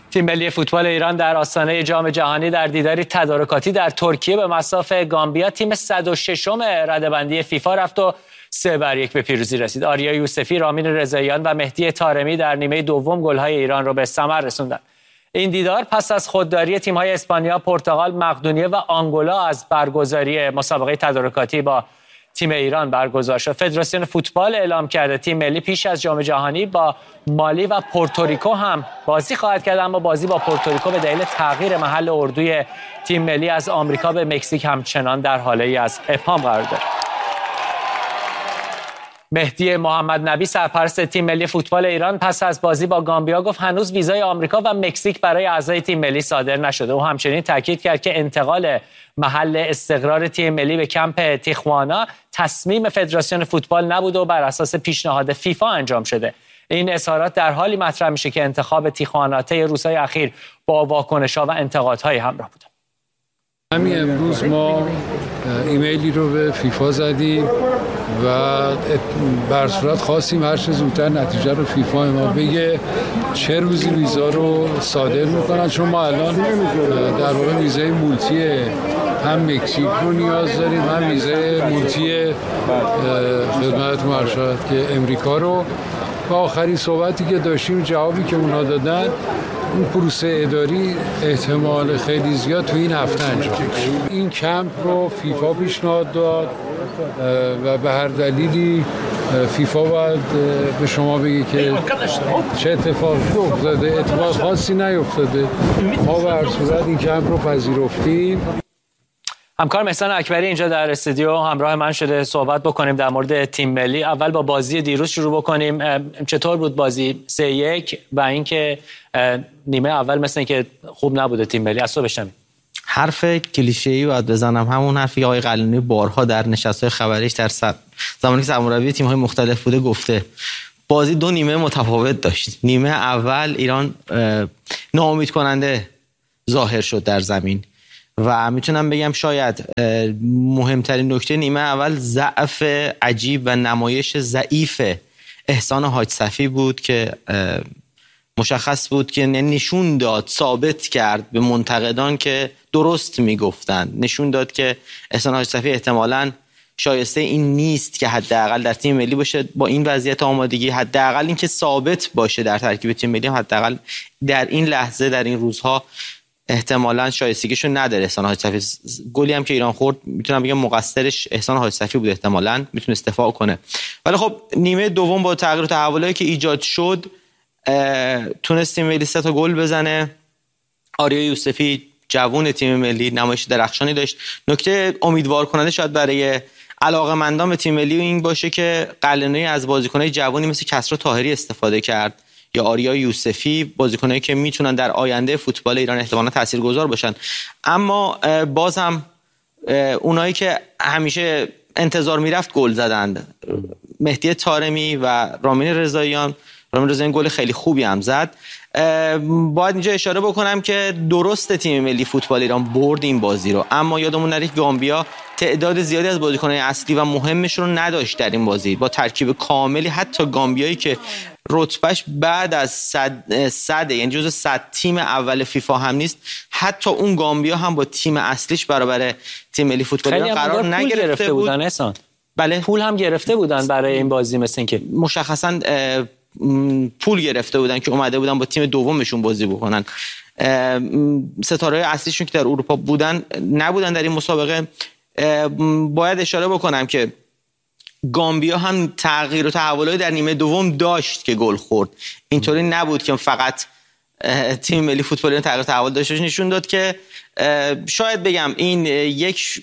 تیم ملی فوتبال ایران در آستانه جام جهانی در دیداری تدارکاتی در ترکیه به مصاف گامبیا تیم 106م رده‌بندی فیفا رفت و 3-1 به پیروزی رسید. آریا یوسفی، رامین رضاییان و مهدی طارمی در نیمه دوم گل‌های ایران را به ثمر رساندند. این دیدار پس از خودداری تیم‌های اسپانیا، پرتغال، مقدونیه و آنگولا از برگزاری مسابقه تدارکاتی با تیم ایران برگزار شد. فدراسیون فوتبال اعلام کرده تیم ملی پیش از جام جهانی با مالی و پورتوریکو هم بازی خواهد کرد، اما بازی با پورتوریکو به دلیل تغییر محل اردوی تیم ملی از آمریکا به مکزیک همچنان در حالی از ابهام قرار دارد. مهدی محمد نبی، سرپرست تیم ملی فوتبال ایران، پس از بازی با گامبیا گفت هنوز ویزای آمریکا و مکزیک برای اعضای تیم ملی صادر نشده. او همچنین تاکید کرد که انتقال محل استقرار تیم ملی به کمپ تیخوانا تصمیم فدراسیون فوتبال نبوده و بر اساس پیشنهاد فیفا انجام شده. این اظهارات در حالی مطرح میشه که انتخاب تیخوانا طی روزهای اخیر با واکنش‌ها و انتقادهای همراه بوده. همین امروز ما ایمیلی رو به فیفا زدیم و بر صورت خواستیم هر چه زودتر نتیجه رو فیفا ما بگه چه روزی ویزا رو صادر میکنن، چون ما الان در واقع ویزای مولتی هم مکزیک رو نیاز داریم، هم ویزای مولتی خدمتتون عرض شد که امریکا رو. و آخرین صحبتی که داشتیم، جوابی که اونها دادن، اون پروسه اداری احتمال خیلی زیاد تو این هفته انجام میشه. این کمپ رو فیفا پیشنهاد داد و به هر دلیلی فیفا باید به شما بگه که چه اتفاقی افتاده. اتفاق خاصی نیفتاده. ما به هر صورت این کمپ رو پذیرفتیم. همکارم احسان اکبری اینجا در استودیو همراه من شده صحبت بکنیم در مورد تیم ملی. اول با بازی دیروز شروع بکنیم. چطور بود بازی 3-1 و اینکه نیمه اول مثل اینکه خوب نبوده تیم ملی؟ از تو بشنویم. حرف کلیشه‌ای باید بزنم، همون حرفی که آقای قلعه‌نویی بارها در نشست‌های خبریش در زمانی که سرمربی تیم‌های مختلف بوده گفته. بازی دو نیمه متفاوت داشت. نیمه اول ایران ناامید کننده ظاهر شد در زمین و میتونم بگم شاید مهمترین نکته نیمه اول ضعف عجیب و نمایش ضعیف احسان حاج صفی بود که مشخص بود که نشون داد، ثابت کرد به منتقدان که درست میگفتند. نشون داد که احسان حاج صفی احتمالاً شایسته این نیست که حداقل در تیم ملی باشه با این وضعیت آمادگی، حداقل این که ثابت باشه در ترکیب تیم ملی، حداقل در این لحظه در این روزها احتمالاً شایستگیشو نداره. احسان حاج صفی گلی هم که ایران خورد میتونم بگم مقصرش احسان حاج صفی بود، احتمالاً میتونه استفاده کنه. ولی خب نیمه دوم با تغییر و تحولایی که ایجاد شد تونست تیم ملی 3 تا گل بزنه. آریا یوسفی جوون تیم ملی نمایش درخشانی داشت. نکته امیدوار کننده شاید برای علاقه‌مندان به تیم ملی این باشه که قلعه‌نویی از بازیکن‌های جوانی مثل کسری طاهری استفاده کرد یا آریا یوسفی، بازیکنایی که میتونن در آینده فوتبال ایران احتمالاً تاثیرگذار باشن. اما باز هم اونایی که همیشه انتظار میرفت گل زدند. مهدی طارمی و رامین رضاییان گل خیلی خوبی هم زد. باید اینجا اشاره بکنم که درست تیم ملی فوتبال ایران برد این بازی رو، اما یادمون نره که گامبیا تعداد زیادی از بازیکن‌های اصلی و مهمش رو نداشت در این بازی. با ترکیب کاملی، حتی گامبیایی که رتبهش بعد از 100 یعنی جزو 100 تیم اول فیفا هم نیست، حتی اون گامبیا هم با تیم اصلیش برابر تیم ملی فوتبال ایران قرار نگرفته بودن. احسان بله، پول هم گرفته بودن برای این بازی، مثل اینکه مشخصاً پول گرفته بودن که اومده بودن با تیم دومشون بازی بکنن. ستاره‌های اصلیشون که در اروپا بودن نبودن در این مسابقه. باید اشاره بکنم که گامبیا هم تغییر و تحولات در نیمه دوم داشت که گل خورد. اینطوری نبود که فقط تیم ملی فوتبال ایران تغییر و تحول داشت. نشون داد که شاید بگم این یک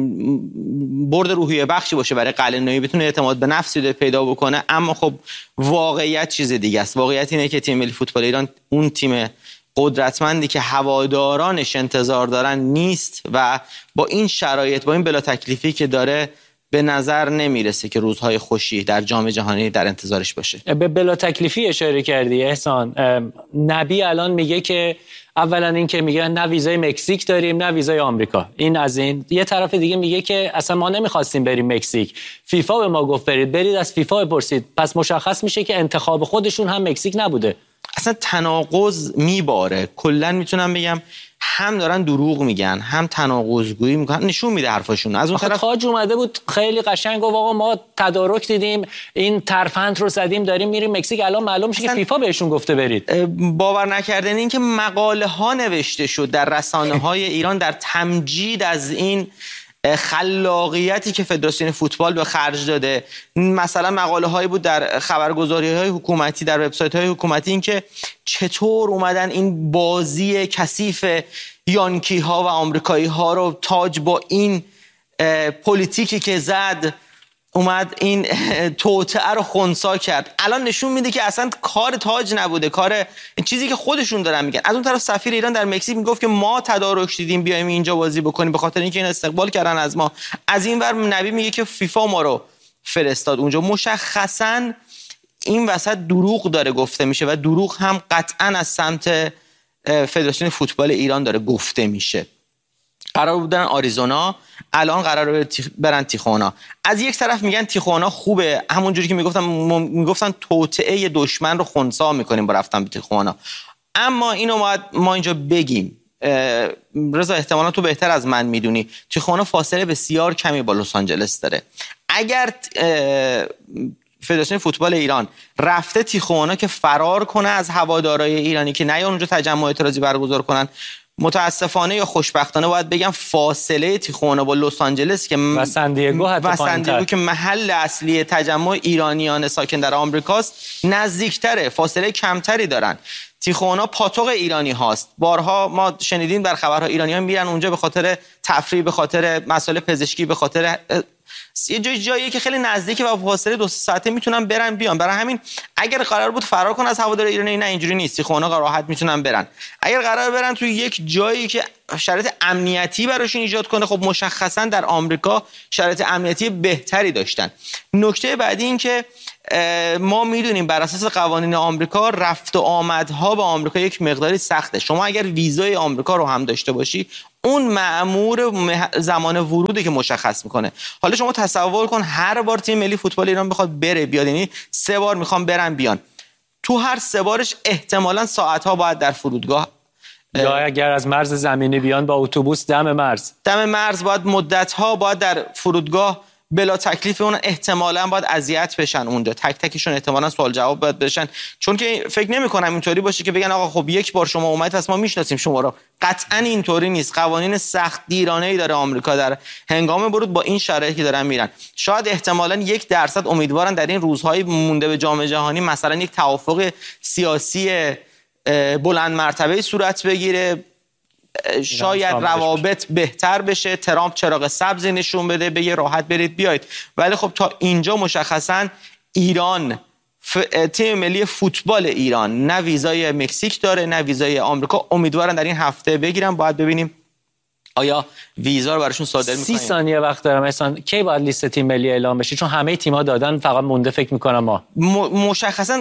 برد روحیه بخشی باشه برای قلعه‌نویی، بتونه اعتماد به نفس پیدا بکنه. اما خب واقعیت چیز دیگه است. واقعیت اینه که تیم ملی فوتبال ایران اون تیم قدرتمندی که هوادارانش انتظار دارن نیست و با این شرایط، با این بلا تکلیفی که داره، به نظر نمیرسه که روزهای خوشی در جام جهانی در انتظارش باشه. به بلا تکلیفی اشاره کردی احسان. نبی الان میگه که اولا این که میگه نه ویزای مکزیک داریم نه ویزای آمریکا. این از این. یه طرف دیگه میگه که اصلا ما نمیخواستیم بریم مکزیک، فیفا به ما گفت برید از فیفا بپرسید. پس مشخص میشه که انتخاب خودشون هم مکزیک نبوده. اصلا تناقض میباره. کلا میتونم بگم هم دارن دروغ میگن هم تناقض‌گویی میکنن، نشون میده حرفاشون. از اون طرف تاج اومده بود خیلی قشنگ گفت آقا ما تدارک دیدیم، این ترفند رو زدیم، داریم میریم مکزیک. الان معلوم میشه که فیفا بهشون گفته برید. باور نکردنی این که مقاله ها نوشته شد در رسانه های ایران در تمجید از این خلاقیتی که فدراسیون فوتبال به خرج داده. مثلا مقاله هایی بود در خبرگزاری های حکومتی، در وبسایت های حکومتی، این که چطور اومدن این بازی کثیف یانکی ها و آمریکایی ها رو تاج با این پلیتیکی که زد اومد این توطئه رو خنثی کرد. الان نشون میده که اصلا کار تاج نبوده، کار چیزی که خودشون دارن میگن. از اون طرف سفیر ایران در مکزیک میگفت که ما تدارک دیدیم بیایم اینجا بازی بکنیم به خاطر اینکه این استقبال کردن از ما. از این ور نبی میگه که فیفا ما رو فرستاد اونجا. مشخصا این وسط دروغ داره گفته میشه و دروغ هم قطعا از سمت فدراسیون فوتبال ایران داره گفته میشه. قرار بودن آریزونا، الان قراره برن تیخوانا. از یک طرف میگن تیخوانا خوبه، همونجوری که میگفتن توطئه دشمن رو خنثی میکنیم با رفتن به تیخوانا. اما اینو ما اینجا بگیم، رضا احتمالا تو بهتر از من میدونی تیخوانا فاصله بسیار کمی با لس آنجلس داره. اگر فدراسیون فوتبال ایران رفته تیخوانا که فرار کنه از هوادارهای ایرانی که نیان اونجا تجمع اعتراضی برگزار کنن، متاسفانه یا خوشبختانه باید بگم فاصله تیخوانا با لس آنجلس که و سندیگو که محل اصلی تجمع ایرانیان ساکن در آمریکاست نزدیکتره، فاصله کمتری دارن. تیخوانا پاتوق ایرانی هاست. بارها ما شنیدیم در خبرها ایرانیان میرن اونجا به خاطر تفریح، به خاطر مسائل پزشکی، به خاطر یه جایی که خیلی نزدیکه و فاصله 2 ساعته میتونن برن بیان. برای همین اگر قرار بود فرار کنن از هوادار ایرانی، نه اینجوری نیست، تیخوانا راحت میتونن برن. اگر قرار برن توی یک جایی که شرایط امنیتی براشون ایجاد کنه، خب مشخصا در آمریکا شرایط امنیتی بهتری داشتن. نکته بعدی این که ما میدونیم بر اساس قوانین آمریکا رفت و آمدها به آمریکا یک مقداری سخته. شما اگر ویزای آمریکا رو هم داشته باشی، اون مأمور زمان ورودی که مشخص میکنه. حالا شما تصور کن هر بار تیم ملی فوتبال ایران بخواد بره بیاد، یعنی 3 بار میخوام برن بیان، تو هر 3 بارش احتمالاً ساعت‌ها باید در فرودگاه، یا اگر از مرز زمینی بیان با اتوبوس دم مرز باید مدت‌ها باید در فرودگاه بلا تکلیف اون احتمالاً باید اذیت بشن اونجا. تک تکشون احتمالاً سوال جواب باید بشن، چون که فکر نمی‌کنم اینطوری باشه که بگن آقا خب یک بار شما اومدید پس ما میشناسیم شما رو. قطعاً اینطوری نیست. قوانین سخت دیرانه‌ای داره آمریکا در هنگام ورود با این شرایطی که دارن میرن. شاید احتمالاً 1% امیدوارن در این روزهای مونده به جام جهانی مثلا یک توافق سیاسی بلند مرتبه صورت بگیره، شاید روابط بهتر بشه، ترامپ چراغ سبزی نشون بده، بگه راحت برید بیاید. ولی خب تا اینجا مشخصا ایران، تیم ملی فوتبال ایران نه ویزای مکزیک داره نه ویزای آمریکا. امیدوارن در این هفته بگیرن. باید ببینیم آیا ویزا رو براشون صادر می‌کنن. 30 ثانیه وقت دارم احسان. کی باید لیست تیم ملی اعلام بشه؟ چون همه تیم‌ها دادن، فقط مونده فکر می‌کنم ما مشخصا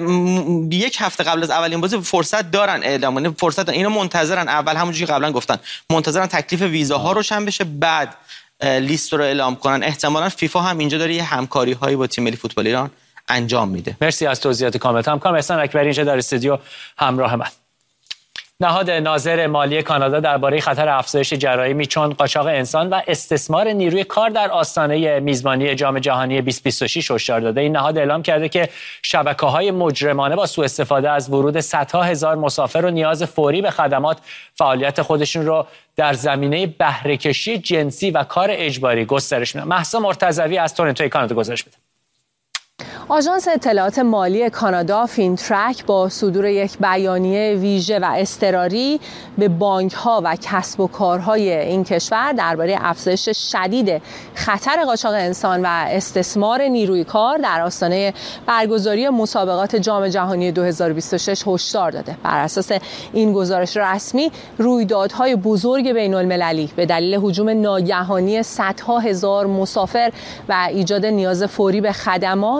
1 هفته قبل از اولین بازی فرصت دارن اعلام، فرصت دارن. اینو منتظرن، اول همونجوری که قبلا گفتن منتظرن تکلیف ویزاها روشن بشه، بعد لیست رو اعلام کنن. احتمالاً فیفا هم اینجا داره یه همکاری‌هایی با تیم ملی فوتبال ایران انجام میده. مرسی از توضیحات کاملت. همکارم احسان اکبری اینجا در استودیو همراه من. نهاد ناظر مالی کانادا درباره خطر افزایش جرایم چون قاچاق انسان و استثمار نیروی کار در آستانه میزبانی جام جهانی 2026 هشدار داده. این نهاد اعلام کرده که شبکه‌های مجرمانه با سوء استفاده از ورود صدها هزار مسافر و نیاز فوری به خدمات فعالیت خودشون رو در زمینه بهره‌کشی جنسی و کار اجباری گسترش میدن. مهسا مرتضوی از تورنتو کانادا گزارش میده. آژانس اطلاعات مالی کانادا فینترک با صدور یک بیانیه ویژه و اضطراری به بانک‌ها و کسب و کارهای این کشور درباره افزایش شدید خطر قاچاق انسان و استثمار نیروی کار در آستانه برگزاری مسابقات جام جهانی 2026 هشدار داده. بر اساس این گزارش رسمی، رویدادهای بزرگ بین‌المللی به دلیل هجوم ناگهانی صدها هزار مسافر و ایجاد نیاز فوری به خدمات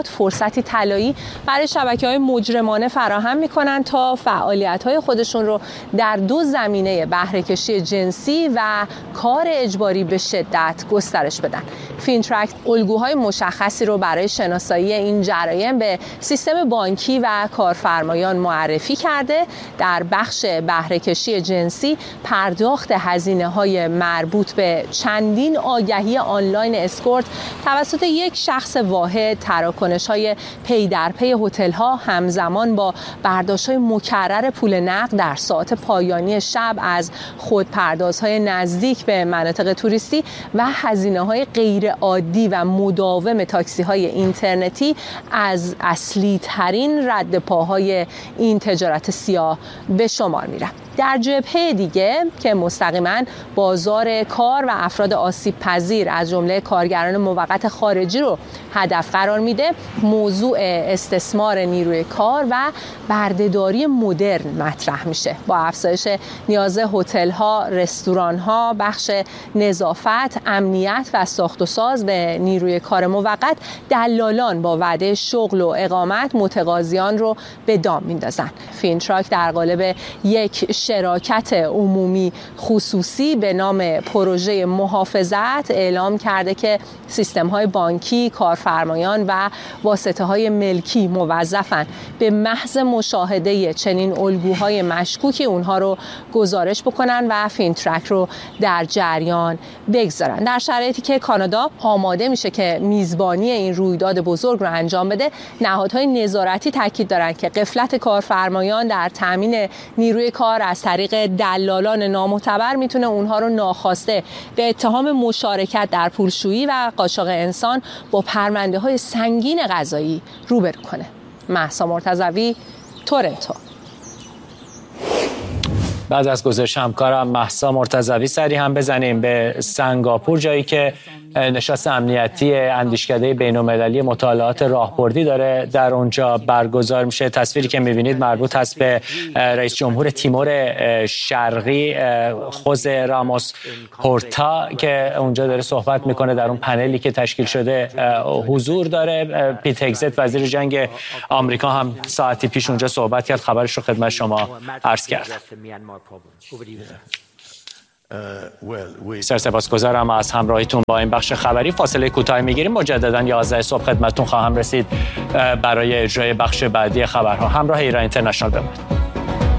فرصتی طلایی برای شبکه‌های مجرمانه فراهم می‌کنند تا فعالیت‌های خودشون رو در دو زمینه بهره‌کشی جنسی و کار اجباری به شدت گسترش بدن. فینترک الگوهای مشخصی رو برای شناسایی این جرایم به سیستم بانکی و کارفرمایان معرفی کرده. در بخش بهره‌کشی جنسی پرداخت هزینه‌های مربوط به چندین آگهی آنلاین اسکورت توسط یک شخص واحد، تراکنش‌های پی در پی هتل‌ها همزمان با برداشت‌های مکرر پول نقد در ساعات پایانی شب از خودپردازهای نزدیک به مناطق توریستی و هزینه‌های غیر عادی و مداوم تاکسی‌های اینترنتی از اصلی ترین رد پاهای این تجارت سیاه به شمار میرن. در جبهه دیگه که مستقیما بازار کار و افراد آسیب پذیر از جمله کارگران موقت خارجی رو هدف قرار میده، موضوع استثمار نیروی کار و بردهداری مدرن مطرح میشه. با افزایش نیاز هتل‌ها، رستوران‌ها، بخش نظافت، امنیت و ساخت و ساز به نیروی کار موقت، دلالان با وعده شغل و اقامت متقاضیان رو به دام میندازن. فینتراک در قالب یک شراکت عمومی خصوصی به نام پروژه محافظت اعلام کرده که سیستم‌های بانکی، کارفرمایان و واسطه‌های ملکی موظفن به محض مشاهده چنین الگوهای مشکوکی اونها رو گزارش بکنن و فینترک رو در جریان بگذارن. در شرایطی که کانادا آماده میشه که میزبانی این رویداد بزرگ رو انجام بده، نهادهای نظارتی تاکید دارن که غفلت کارفرمایان در تامین نیروی کار از طریق دلالان نامعتبر میتونه اونها رو ناخواسته به اتهام مشارکت در پولشویی و قاچاق انسان با پرونده‌های سنگین قضایی روبرو کنه. مهسا مرتضوی، تورنتو. بعد از گزارش همکارم مهسا مرتضوی سری هم بزنیم به سنگاپور، جایی که نشست امنیتی اندیشکده بین‌المللی مطالعات راهبردی داره در اونجا برگزار میشه. تصویری که میبینید مربوط هست به رئیس جمهور تیمور شرقی خوزه راموس هورتا که اونجا داره صحبت میکنه. در اون پنلی که تشکیل شده حضور داره. پیت هگزت وزیر جنگ آمریکا هم ساعتی پیش اونجا صحبت کرد. خبرش رو خدمت شما عرض کردم. سپاسگزارم از همراهیتون با این بخش خبری. فاصله کوتاهی میگیریم. مجددا 11 صبح خدمتتون خواهم رسید برای اجرای بخش بعدی خبرها. همراه ایران اینترنشنال بمونید.